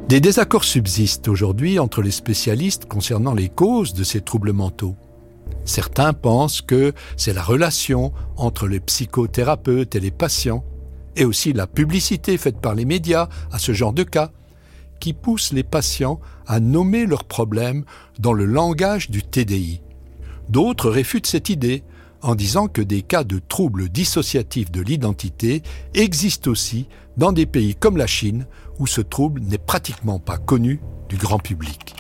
Des désaccords subsistent aujourd'hui entre les spécialistes concernant les causes de ces troubles mentaux. Certains pensent que c'est la relation entre les psychothérapeutes et les patients, et aussi la publicité faite par les médias à ce genre de cas, qui pousse les patients à nommer leurs problèmes dans le langage du TDI. D'autres réfutent cette idée en disant que des cas de troubles dissociatifs de l'identité existent aussi dans des pays comme la Chine, où ce trouble n'est pratiquement pas connu du grand public.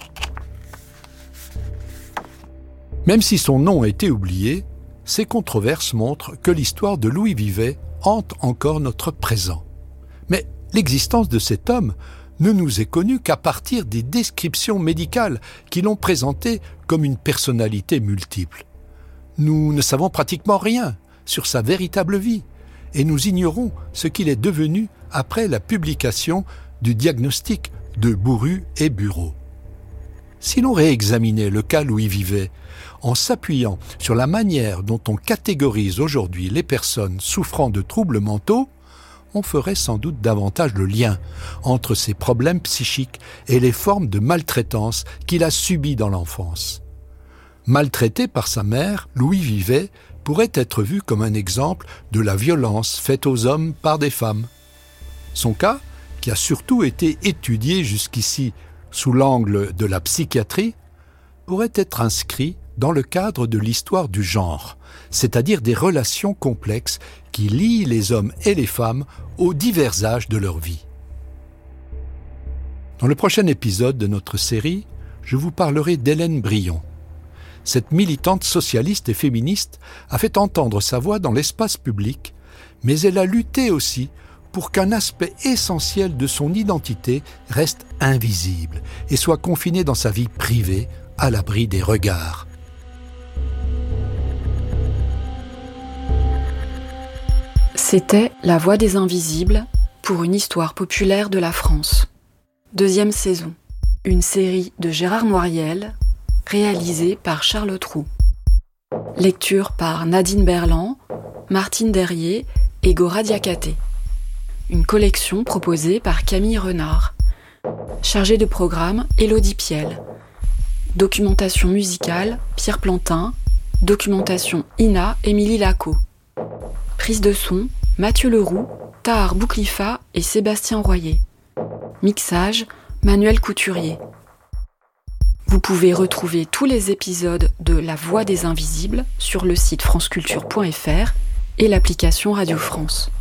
Même si son nom a été oublié, ces controverses montrent que l'histoire de Louis Vivet hante encore notre présent. Mais l'existence de cet homme ne nous est connue qu'à partir des descriptions médicales qui l'ont présenté comme une personnalité multiple. Nous ne savons pratiquement rien sur sa véritable vie et nous ignorons ce qu'il est devenu après la publication du diagnostic de Bourru et Bureau. Si l'on réexaminait le cas Louis Vivet en s'appuyant sur la manière dont on catégorise aujourd'hui les personnes souffrant de troubles mentaux, on ferait sans doute davantage le lien entre ses problèmes psychiques et les formes de maltraitance qu'il a subies dans l'enfance. Maltraité par sa mère, Louis Vivet pourrait être vu comme un exemple de la violence faite aux hommes par des femmes. Son cas, qui a surtout été étudié jusqu'ici sous l'angle de la psychiatrie, pourrait être inscrit dans le cadre de l'histoire du genre, c'est-à-dire des relations complexes qui lient les hommes et les femmes aux divers âges de leur vie. Dans le prochain épisode de notre série, je vous parlerai d'Hélène Brion. Cette militante socialiste et féministe a fait entendre sa voix dans l'espace public, mais elle a lutté aussi pour qu'un aspect essentiel de son identité reste invisible et soit confiné dans sa vie privée, à l'abri des regards. C'était La Voix des Invisibles pour une histoire populaire de la France. 2e saison. Une série de Gérard Noiriel, réalisée par Charles Trou. Lecture par Nadine Berland, Martine Derrier et Gora Diakhaté. Une collection proposée par Camille Renard. Chargée de programme, Élodie Piel. Documentation musicale, Pierre Plantin. Documentation INA, Émilie Lacot. Prise de son, Mathieu Leroux, Tahar Bouklifa et Sébastien Royer. Mixage, Manuel Couturier. Vous pouvez retrouver tous les épisodes de La Voix des Invisibles sur le site franceculture.fr et l'application Radio France.